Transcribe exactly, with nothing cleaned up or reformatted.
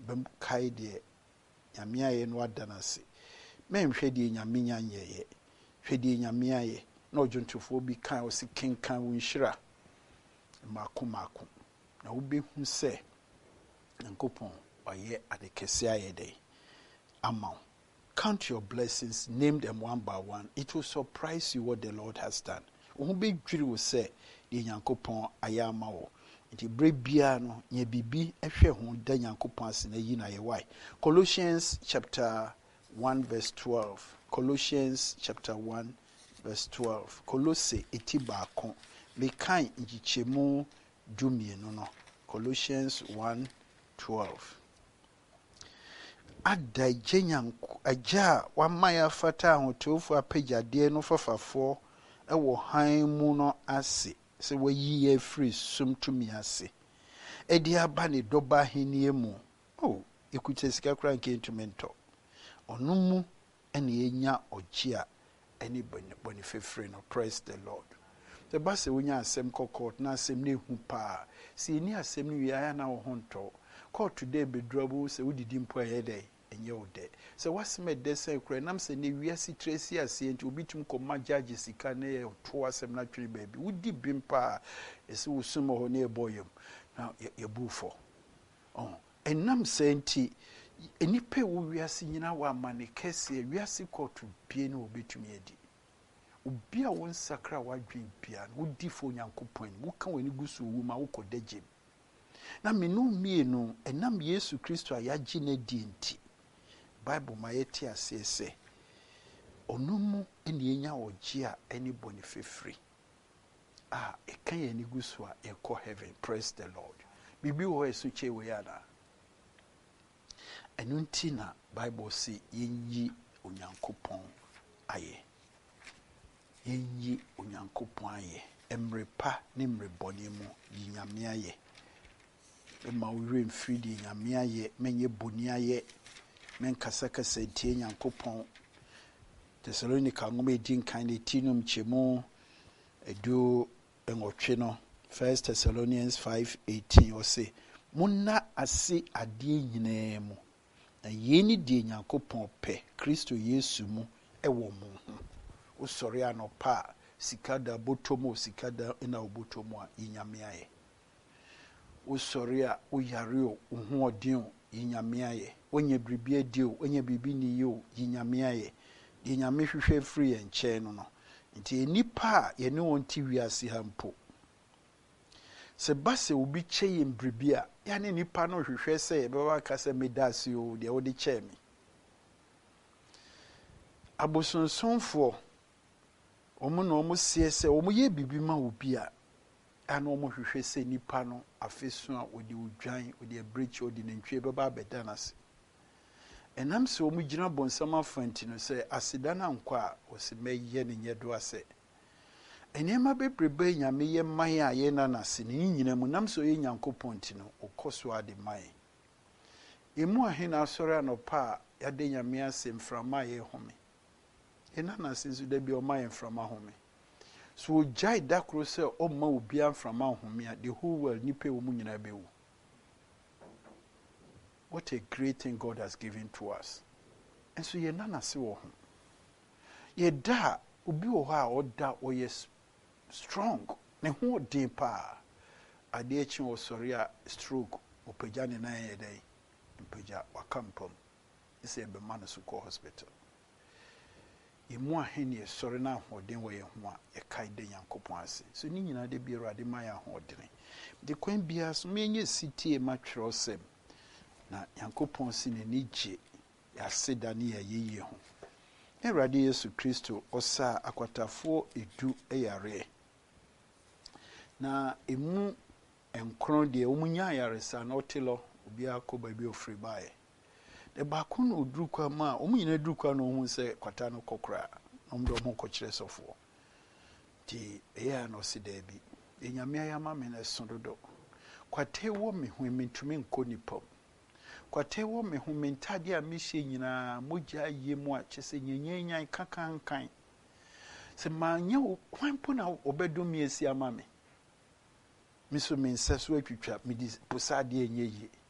bem kai de nyame aye no adanase men hwɛ de nyame nyanyeye hwɛ de nyame aye na ojontofo bi kan o si kenkan wo nhira mako mako na wo be hu sɛ nkopon ɔyɛ adekese aye de amount. Count your blessings, name them one by one. It will surprise you what the Lord has done. Who be dream will say the Yankopon ayama wo. Nti bre bia no nye bibi ehwe ho da Yankopon asena yi na ye why. Colossians chapter one verse twelve. Colossians chapter one verse twelve. Colosse etiba kon. Me kan njichemu dumienu no. Colossians one twelve. Ada jenyanko aja wa maya fata hotofu apejade no fafafo e wo han mu no ase se wayi ye free sumtumi ase e di aba ne doba henie mu oh ekuta sika kra nke intumento onu mu ene enya ogia ene boni fefre no. Praise the Lord. The base wonya asem kokot na asem ne hu pa si ni asem ni wi na wo honto court today be trouble se wodidi mpo ayede enye ode se wasme de se kure nam se ne wiase tracy ase enti obitum koma judge sika na ye to asem na twiri baby wodi bimpa ese wosumo ho na eboyem na ye bufo oh enam se enti enipe wo wiase nyina wa amane kese wiase court bie na obetum yedi obi a won sakra wadwen bia wodi fo nyankopon wo ka wani gusu wu ma wo kodaje na menu mienu enam Yesu Kristo ayaji na di enti Bible ma yeti asese onumu eni enya ogia eni boni fefri ah e kan ye ni gusu a e ko heaven. Praise the Lord. Bibi wo esu chewe yana enunti na Bible si yenyi onyankopon aye yenyi onyankopon aye emrepa ne mreboni mu yinyame aye ema ure mfiri di nyame aye menye boni aye men kasa kasa tie nyankopon. Thessalonica ngoma edin kan de tinum chemu edu enwotwe no. First Thessalonians five eighteen o say munna ase ade nyina mu na yeni die nyankopon pe Kristo Yesu mu ewo mu ho o sori anopa sikada botomo sikada ina obotomo a yinyame aye o sori a o yare o ho odin yinyame aye onye bribie dio onye bibi ni yo yinyame aye yinyame hwehwe free enche no no nti enipa ye ne wonti wiase hampo se base obi cheye mbribia ya ne nipa no hwehwe se ye bewa kasa medasi o de odi chemi abosonsonfo omo no omo siese omo ye bibi ma obi a ana omo hwehwe se nipa no afesu a odi odwan odi abreach odi nantwie beba bedanase enam se omo gina bonsama fanti no se asida na nkwa o se meye ne nyedo ase enema bebrebe nyame ye man a ye na nase ne nyina mu nam so ye nyankopon ti no okoso ade man emu ahena asore anopa ya de nyame ase mframa ye home ena nase nso da bi o man mframa home so jai dakro se o ma obi amframa home a the whole world nipe wo mu nyina bewu. What a great thing God has given to us. And so ye nana se wo ho ye da obi wo ha o da o yes strong ne ho din pa ade echi wo sori a stroke opagya ne nan ye dai opagya wakampom ise be man so ko hospital emu ahene ye sori na ho den wo ye ho a ye kai de yankopon ase so ni nyina de bi erade ma ya ho den de kwan bia so me nye city e ma twero sem na yankopon si ne nije ya seda ne ya yeye ho erade Yesu Kristo osa akwatafo edu eyare na emu enkron de omunya yaresa na otelo obi akoba bi ofri bae de bakun oduru kwa ma omunyina duru kwa no hu se kwata no kokra omdo mo kokire sofo ti eya no se da bi enyame ayama me na sododo kwate wo me hu mentumi nkonipom kwate wo me hu mentade a mehye nyina mogya yemu a chese nyenyenyan kakankan se manya kwanpo na obedum yesi ama me miso mensa so atwitwa medi posade enye yi